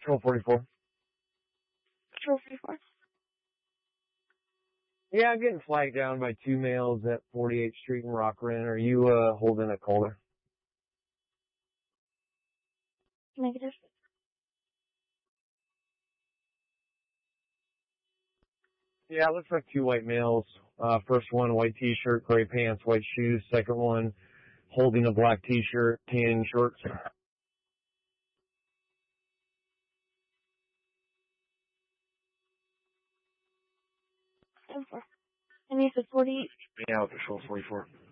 Patrol 44. Patrol 44. Yeah, I'm getting flagged down by 2 males at 48th Street in Rockland. Are you, holding a caller? Negative. Yeah, it looks like 2 white males. First one, white t-shirt, gray pants, white shoes. Second one, holding a black t-shirt, tan shorts. And you said 48? Yeah, Patrol 44.